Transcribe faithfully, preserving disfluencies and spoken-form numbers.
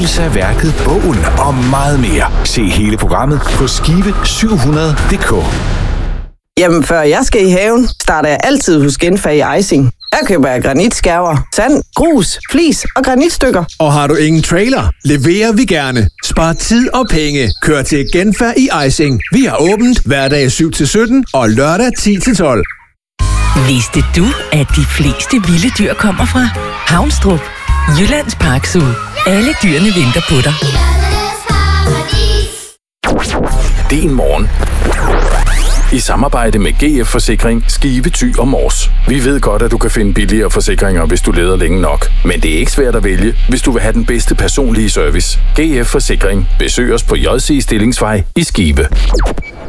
fornyelse af værket, bogen og meget mere. Se hele programmet på skive syv hundrede punktum d k. Jamen, før jeg skal i haven, starter jeg altid hos Genfag Icing. Her køber jeg granitskærver, sand, grus, flis og granitstykker. Og har du ingen trailer, leverer vi gerne. Spar tid og penge. Kør til Genfag i Icing. Vi har åbent hverdag syv til sytten og lørdag ti til tolv. Vidste du, at de fleste vilde dyr kommer fra Havnstrup? Jyllands Park Zoo. Alle dyrene venter på dig. Din morgen. I samarbejde med G F Forsikring, Skive, Thy og Mors. Vi ved godt, at du kan finde billigere forsikringer, hvis du leder længe nok. Men det er ikke svært at vælge, hvis du vil have den bedste personlige service. G F Forsikring. Besøg os på J C Stillingsvej i Skive.